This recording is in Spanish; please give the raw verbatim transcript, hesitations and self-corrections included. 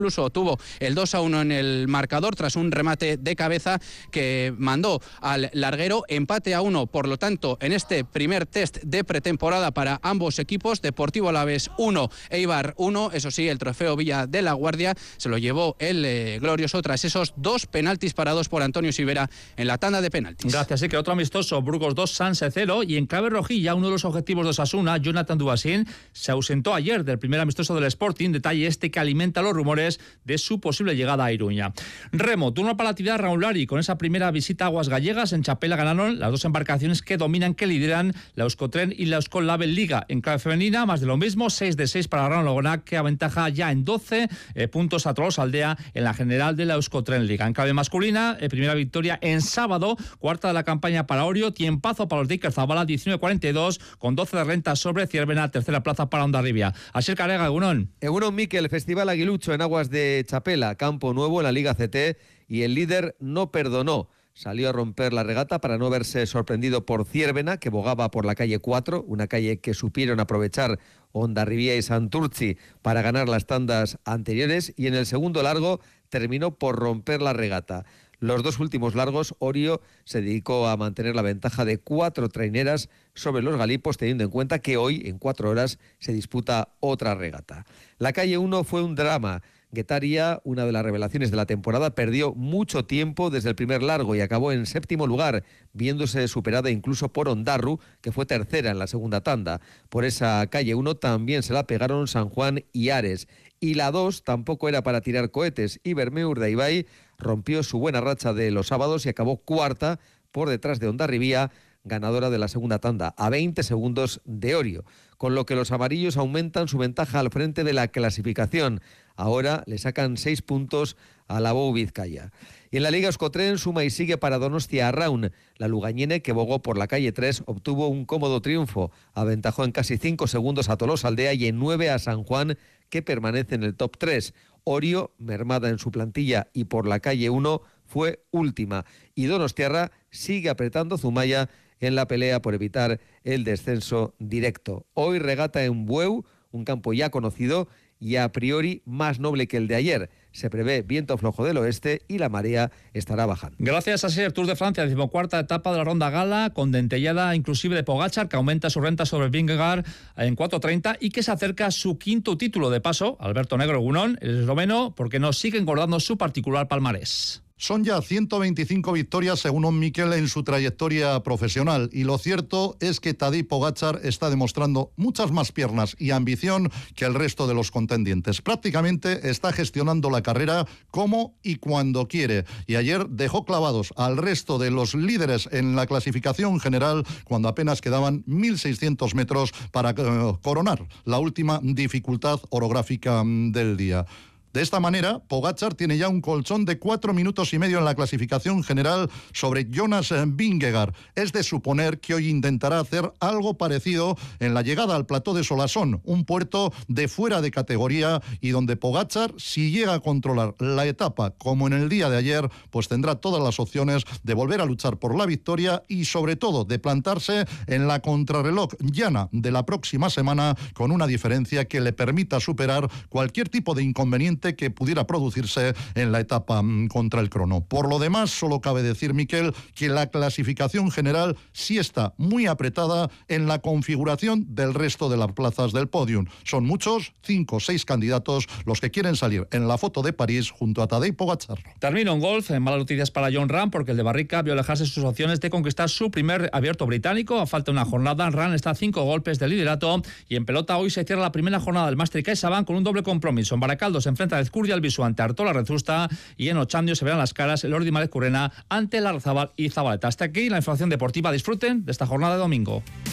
Incluso tuvo el dos a uno en el marcador tras un remate de cabeza que mandó al larguero. Empate a uno, por lo tanto, en este primer test de pretemporada para ambos equipos. Deportivo Alavés uno, Eibar uno. Eso sí, el trofeo Villa de la Guardia se lo llevó el eh, glorioso tras esos dos penaltis parados por Antonio Sivera en la tanda de penaltis. Gracias. Sí, que otro amistoso, Burgos dos, Sanse cero. Y en clave rojilla, uno de los objetivos de Osasuna, Jonathan Dubasín, se ausentó ayer del primer amistoso del Sporting. Detalle este que alimenta los rumores de su posible llegada a Iruña. Remo, turno para la actividad Raulari. Con esa primera visita a aguas gallegas, en Chapela ganaron las dos embarcaciones que dominan, que lideran la Euskotren y la Euskol Label Liga. En clave femenina, más de lo mismo, seis de seis para Gran Logonac, que aventaja ya en doce eh, puntos a Tolosaldea en la general de la Euskotren Liga. En clave masculina, eh, primera victoria en sábado, cuarta de la campaña para Orio, tiempazo para los de Iker Zabala, diecinueve cuarenta y dos, con doce de renta sobre Ciervena, tercera plaza para Hondarribia. Asier Carega, Egunon. Egunon, Miquel, Festival Aguilucho en aguas de Chapela, campo nuevo en la Liga C T, y el líder no perdonó. Salió a romper la regata para no verse sorprendido por Ciervena, que bogaba por la calle cuatro, una calle que supieron aprovechar Hondarribia y Santurtzi para ganar las tandas anteriores, y en el segundo largo terminó por romper la regata. Los dos últimos largos, Orio se dedicó a mantener la ventaja de cuatro traineras sobre los galipos, teniendo en cuenta que hoy, en cuatro horas, se disputa otra regata. La calle uno fue un drama. Guetaria, una de las revelaciones de la temporada, perdió mucho tiempo desde el primer largo y acabó en séptimo lugar, viéndose superada incluso por Ondarru, que fue tercera en la segunda tanda. Por esa calle uno también se la pegaron San Juan y Ares. Y la dos tampoco era para tirar cohetes, y Bermeur de Ibai rompió su buena racha de los sábados y acabó cuarta por detrás de Hondarribia, ganadora de la segunda tanda, a veinte segundos de Orio, con lo que los amarillos aumentan su ventaja al frente de la clasificación. Ahora le sacan seis puntos a la Bou Vizcaya. Y en la Liga Euskotren suma y sigue para Donostia Arraun. La lugañene, que bogó por la calle tres, obtuvo un cómodo triunfo. Aventajó en casi cinco segundos a Tolosaldea y en nueve a San Juan, que permanece en el top tres. Orio, mermada en su plantilla y por la calle uno, fue última. Y Donostiarra sigue apretando Zumaya en la pelea por evitar el descenso directo. Hoy regata en Bueu, un campo ya conocido y a priori más noble que el de ayer. Se prevé viento flojo del oeste y la marea estará bajando. Gracias a ser Tour de Francia, decimocuarta etapa de la Ronda Gala, con dentellada inclusive de Pogačar, que aumenta su renta sobre Vingegaard en cuatro treinta y que se acerca a su quinto título. De paso, Alberto Negro Gunón, el esloveno, porque no sigue engordando su particular palmarés. Son ya ciento veinticinco victorias, según On Miquel, en su trayectoria profesional. Y lo cierto es que Tadej Pogačar está demostrando muchas más piernas y ambición que el resto de los contendientes. Prácticamente está gestionando la carrera como y cuando quiere. Y ayer dejó clavados al resto de los líderes en la clasificación general cuando apenas quedaban mil seiscientos metros para uh, coronar la última dificultad orográfica del día. De esta manera, Pogačar tiene ya un colchón de cuatro minutos y medio en la clasificación general sobre Jonas Vingegaard. Es de suponer que hoy intentará hacer algo parecido en la llegada al plató de Solasson, un puerto de fuera de categoría y donde Pogačar, si llega a controlar la etapa como en el día de ayer, pues tendrá todas las opciones de volver a luchar por la victoria y sobre todo de plantarse en la contrarreloj llana de la próxima semana con una diferencia que le permita superar cualquier tipo de inconveniente que pudiera producirse en la etapa contra el crono. Por lo demás, solo cabe decir, Miquel, que la clasificación general sí está muy apretada en la configuración del resto de las plazas del podium. Son muchos, cinco o seis candidatos, los que quieren salir en la foto de París junto a Tadej Pogačar. Termino en golf, en malas noticias para Jon Rahm, porque el de Barrica vio alejarse sus opciones de conquistar su primer abierto británico. A falta de una jornada, Rahm está a cinco golpes de liderato, y en pelota hoy se cierra la primera jornada del Máster CaixaBank con un doble compromiso. En Baracaldo se enfrenta a Ezcurdia Albisu ante Artola Rezusta, y en Ochandio se verán las caras el Ordi Malez Currena ante Larrazábal y Zabaleta. Hasta aquí la información deportiva. Disfruten de esta jornada de domingo.